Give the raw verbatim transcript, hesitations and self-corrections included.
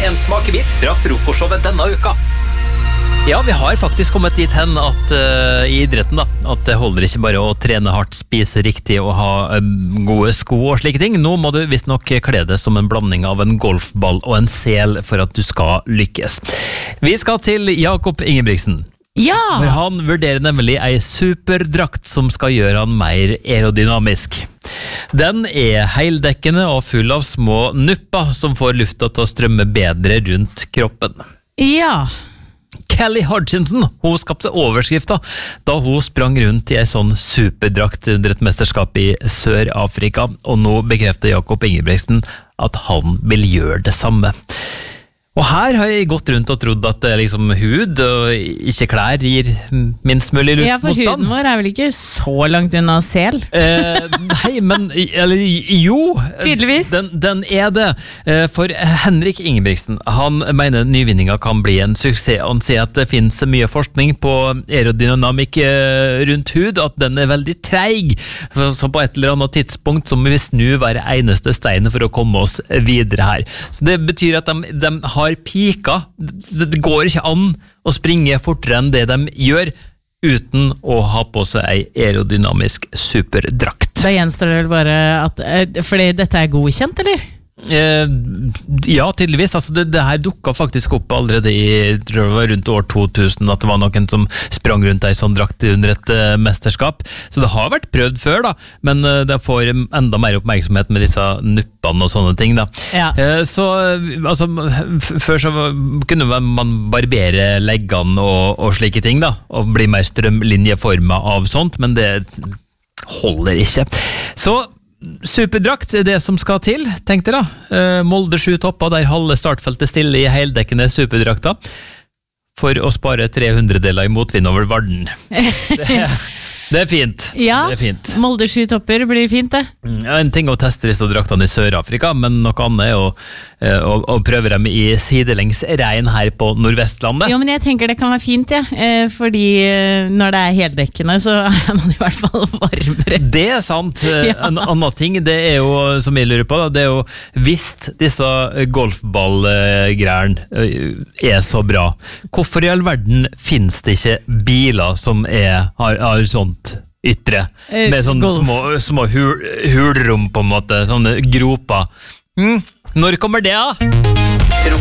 en smakebit fra frokostshowet denne uka. Ja, vi har faktisk kommet dit hen at uh, i idretten da, at det holder ikke bare å trene hardt, spise riktig og ha uh, gode sko og slike ting. Nå må du visst nok kle det som en blanding av en golfball og en sel for at du skal lykkes. Vi skal til Jakob Ingebrigtsen. Ja! For han vurderer nemlig ei superdrakt som skal gjøre han mer aerodynamisk. Den er heildekkende og full av små nupper som får lufta til å strømme bedre rundt kroppen. Ja! Kelly Hodgkinson, hun skapte overskrifta da hun sprang rundt i en sånn superdrakt under et mesterskap i Sør-Afrika, og nå bekrefter Jakob Ingebrigtsen at han vil gjøre det samme. Og her har jeg gått rundt og trodd at det er liksom hud og ikke klær gir minst mulig luftmotstand. Ja, for huden vår er vel ikke så langt unna sel? Eh, nei, men eller, jo, tydeligvis. Den, den er det. Eh, for Henrik Ingebrigtsen, han mener nyvinninga kan bli en suksess. Han sier at det finnes mye forskning på aerodynamikk eh, rundt hud, at den er veldig treig. Så på et eller annet tidspunkt så må vi snu hver eneste stein for å komme oss videre her. Så det betyr at de, de har pika. Det går ikke an å springe fortere enn det de gjør uten å ha på seg ei aerodynamisk superdrakt. Da gjenstår det vel bare at, fordi dette er godkjent, eller? Eh, ja, tydeligvis. Altså, det, det her dukket faktisk opp allerede i tror det var rundt år to tusen, at det var noen som sprang rundt ei sånn drakt under et uh, mesterskap. Så det har vært prøvd før, da, men uh, det får enda mer oppmerksomhet med disse nuppene og sånne ting, da. Ja. Eh, så, altså, f- før så kunne man barbere leggene og, og slike ting, da, og bli mer strømlinjeformet av sånt, men det holder ikke. Så superdrakt er det som skal til, tenkte jeg da. Molde sju topper der halve startfeltet stille i heldekkende superdrakta for å spare tre hundredeler i motvind over Varden. Det, det er fint. Ja, det er fint. Molde sju topper blir fint det. Ja, en ting å teste disse draktene i Sør-Afrika, men noe annet er å, å, å prøve dem i sidelengs regn her på Nordvestlandet. Jo, men jeg tenker det kan være fint, ja. Eh, fordi eh, når det er heldekkende, så er man i hvert fall varmere. Det er sant. Ja. En annen ting, det er jo, som jeg lurer på, da, det er jo hvis disse golfballgreiene er så bra, hvorfor i all verden finnes det ikke biler som er, har, har sånt ytre, med sånne Golf. små, små hul, hulrom på en måte, sånne groper. Mm. Når kommer det da?